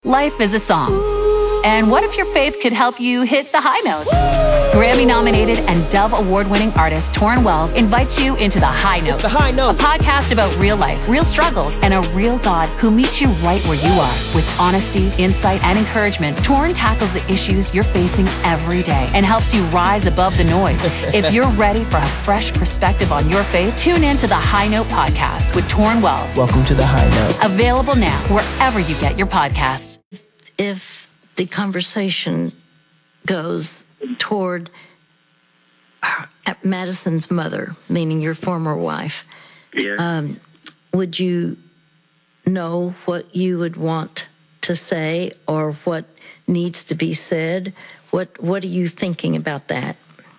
Life is a song. And what if your faith could help you hit the high notes? Grammy-nominated and Dove Award-winning artist Torrin Wells invites you into The High Note. It's The High Note. A podcast about real life, real struggles, and a real God who meets you right where you are. With honesty, insight, and encouragement, Torrin tackles the issues you're facing every day and helps you rise above the noise. If you're ready for a fresh perspective on your faith, tune in to The High Note podcast with Torrin Wells. Welcome to The High Note. Available now wherever you get your podcasts. If the conversation goes toward Madison's mother, meaning your former wife, would you know what you would want to say or what needs to be said? What are you thinking about that?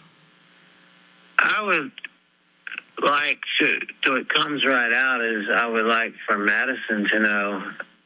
I would like to, so it comes right out, is I would like for Madison to know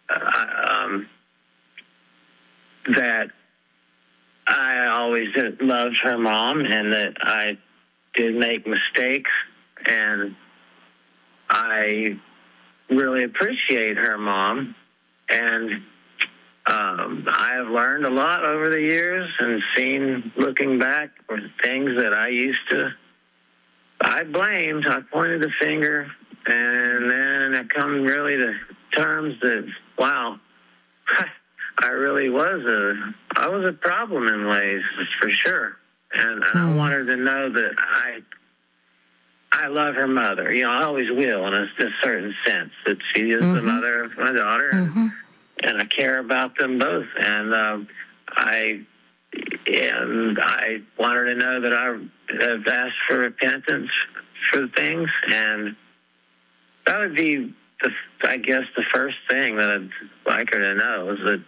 that I always loved her mom and that I did make mistakes, and I really appreciate her mom, and I have learned a lot over the years and seen, looking back, for things that I blamed, I pointed the finger, and then I come really to terms that, wow, I really was a problem in ways, for sure. And I want her to know that I love her mother. You know, I always will in a certain sense, that she is the mother of my daughter, and I care about them both. And I want her to know that I have asked for repentance for things, and that would be, I guess, the first thing that I'd like her to know is that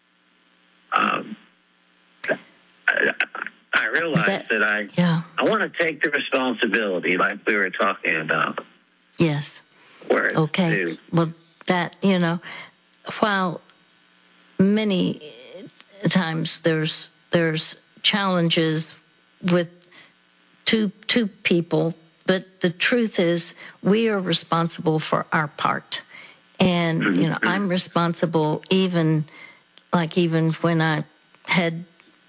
I realize that I want to take the responsibility, like we were talking about. Yes. Where it's due. Well, that, while many times there's challenges with two people, but the truth is we are responsible for our part. And, I'm responsible even when I had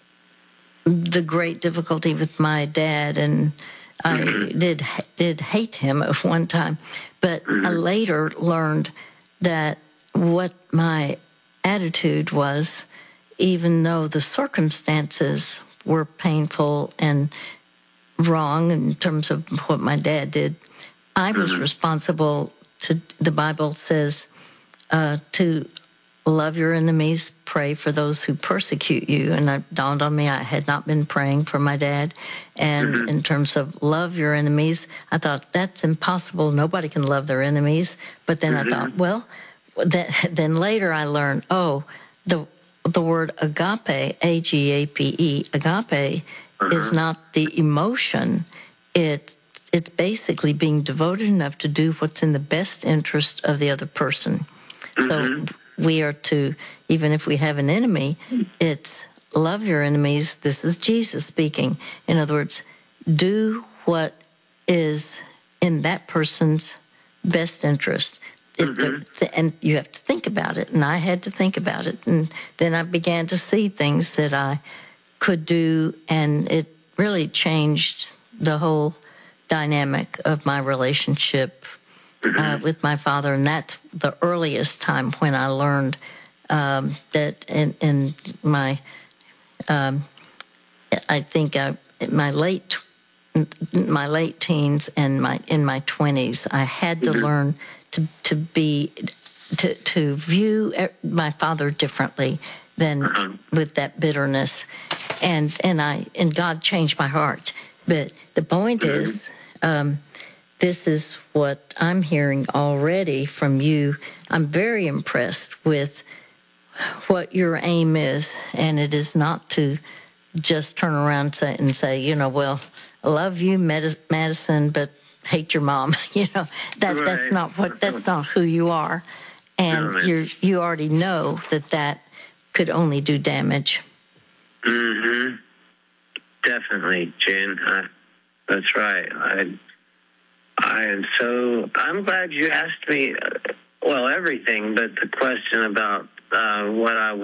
the great difficulty with my dad, and I did hate him at one time. But I later learned that what my attitude was, even though the circumstances were painful and wrong in terms of what my dad did, I was responsible to, the Bible says, to love your enemies, pray for those who persecute you. And it dawned on me I had not been praying for my dad. And in terms of love your enemies, I thought, that's impossible. Nobody can love their enemies. But then I thought, well, then later I learned, the word agape, A-G-A-P-E, agape, is not the emotion. It's basically being devoted enough to do what's in the best interest of the other person. So we are to, even if we have an enemy, it's love your enemies. This is Jesus speaking. In other words, do what is in that person's best interest. And you have to think about it. And I had to think about it. And then I began to see things that I could do, and it really changed the whole dynamic of my relationship with my father. And that's the earliest time when I learned that in my, I think my late teens and in my 20s, I had to learn to view my father differently than with that bitterness, and God changed my heart. But the point is, this is what I'm hearing already from you. I'm very impressed with what your aim is, and it is not to just turn around and say, well, I love you, Madison, but hate your mom. That's not who you are, and you already know that could only do damage. Definitely, Jen. That's right. I'm glad you asked me, everything, but the question about what I